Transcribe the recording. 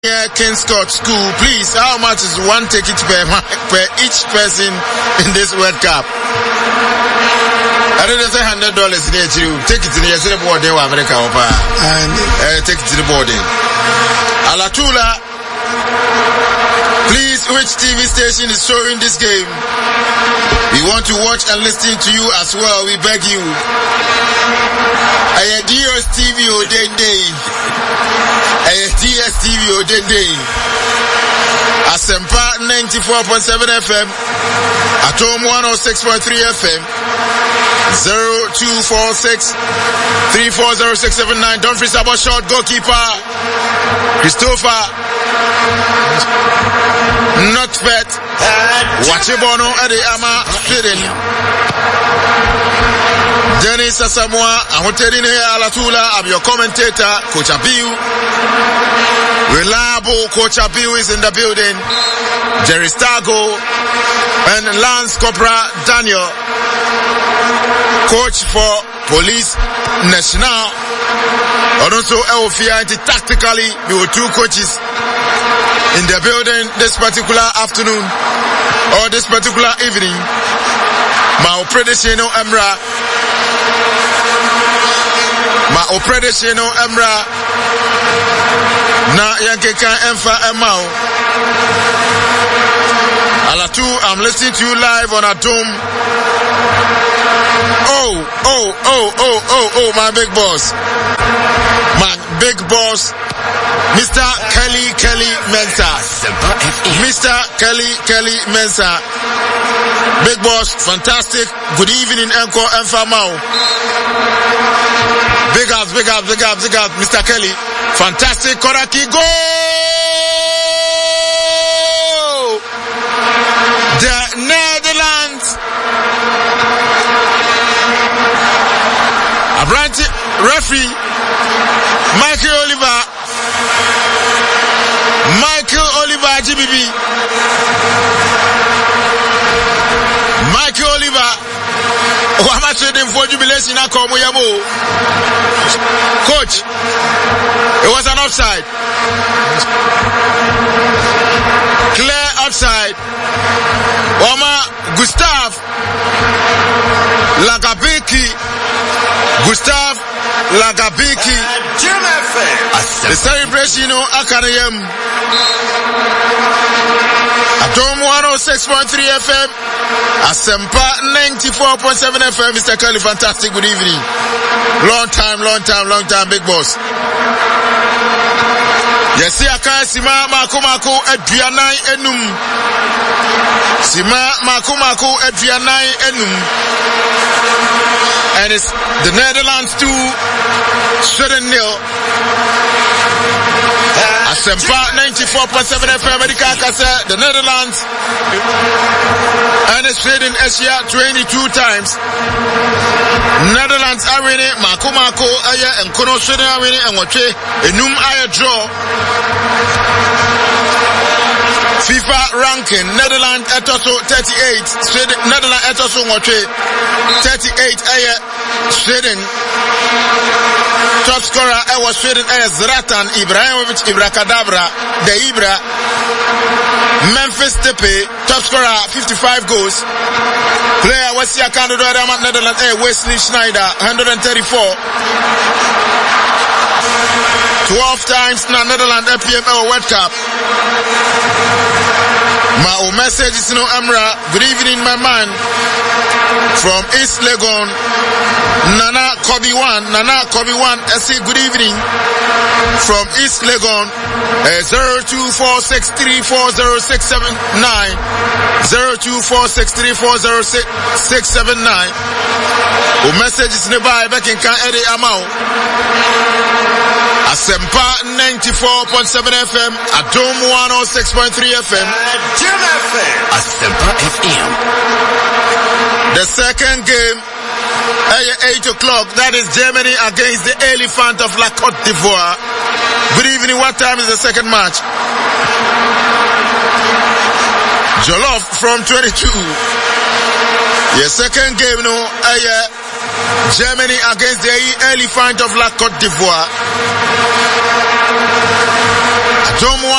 King's Court School, please, how much is one ticket per each person in this World Cup? I don't say $100 near you. Take it to the boarding of America and take it to the boarding. Alatula, please, which TV station is showing this game? We want to watch and listen to you as well. We beg you. Ayadios TV Odende. DSTV Odende. Asempa 94.7 FM. Atom 106.3 FM. 0246-340679. Don't freeze about short goalkeeper. Christopher. Not bet. Wachebono Ade Ama Fidin. Dennis Asamoah, Ahoterine Alatula, I'm your commentator, Coach Abiu. Reliable Coach Abiu is in the building. Jerry Stago and Lance Cobra Daniel, coach for Police National. And also Elfia tactically, we were two coaches in the building this particular afternoon or this particular evening. Ma Opredeshino Emra. Ma Opredeshino Emra. Na Yankeka Emfa Emao. Alatu, I'm listening to you live on Atom. Oh, my big boss. My big boss. Mr. Kelly Mensah. Mr. Kelly Mensah. Big boss, fantastic. Good evening, Enko Enfamao. Big up, Mr. Kelly. Fantastic, Koraki, go! The Netherlands. Abranti, referee, Michael Oliver, GBB. Michael Oliver, I'm trading for jubilation. Coach, it was an offside. Clear offside. Gustav Lagabiki. The celebration of Akarayam. Atom 106.3 FM. Asempa 94.7 FM. Mr. Kelly, fantastic. Good evening. Long time, big boss. Yes, I can't see Makumako Adrianai Enum. Sima Makumako Adrianai Enum. And it's the Netherlands 2, Sweden 0. Asempa 94.7 FM, America, the Netherlands. And it's Sweden Asia 22 times. Netherlands are winning, Makumako Aya and Kono Sweden are winning, and Wache, Enum Aya draw. FIFA ranking, Netherlands etoso 38, Sweden, Netherlands etoso Wache 38 Aya Sweden. Top scorer was Sweden Zlatan Ibrahimovic Ibrakadabra, the Ibra. Memphis Depay, top scorer 55 goals. Player was here candidate Netherlands Wesley Schneider 134. 12 times na Netherlands FPML World Cup. My message is no Amra. Good evening, my man. From East Legon, Nana Kobe 1. I say good evening. From East Legon, 0246340679. 0246340679. Message is nearby back in Kan Ede Amau. Asempa 94.7 FM, Atom 106.3 FM, Asempa FM. The second game, 8 o'clock, that is Germany against the Elephant of La Côte d'Ivoire. Good evening, what time is the second match? Jollof from 22. The second game, Germany against the Elephant of La Côte d'Ivoire. Ajomo